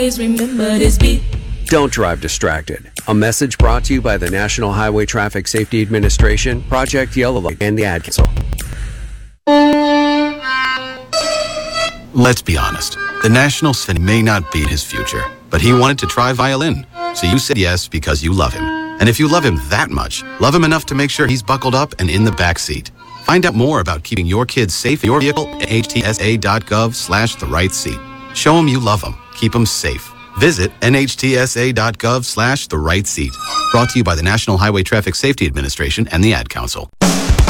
remember this beat. Don't drive distracted. A message brought to you by the National Highway Traffic Safety Administration, Project Yellow Light, and the Ad Council. Let's be honest. The National Symphony may not be his future, but he wanted to try violin. So you said yes because you love him. And if you love him that much, love him enough to make sure he's buckled up and in the back seat. Find out more about keeping your kids safe in your vehicle at nhtsa.gov/the-right-seat. Show him you love him. Keep him safe. Visit nhtsa.gov/the-right-seat. Brought to you by the National Highway Traffic Safety Administration and the Ad Council.